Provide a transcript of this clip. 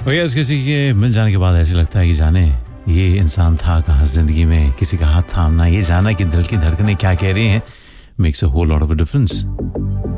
तो यस, किसी के मिल जाने के बाद ऐसे लगता है कि जाने ये इंसान था कहाँ जिंदगी में, किसी का हाथ थामना, ये जाना कि दिल की धड़कनें क्या कह रही हैं, makes a whole lot of a difference.